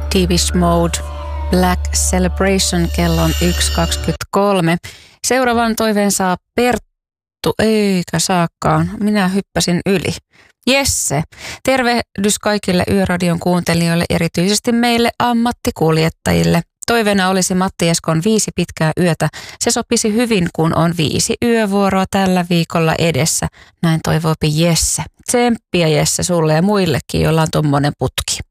Depeche Mode, Black Celebration, kello on 1.23. Seuraavan toiveen saa Perttu, eikä saakaan, minä hyppäsin yli. Jesse, tervehdys kaikille Yöradion kuuntelijoille, erityisesti meille ammattikuljettajille. Toiveena olisi Matti Eskon 5 pitkää yötä. Se sopisi hyvin, kun on 5 yövuoroa tällä viikolla edessä. Näin toivoopi Jesse. Tsemppiä Jesse sulle ja muillekin, joilla on tommonen putki.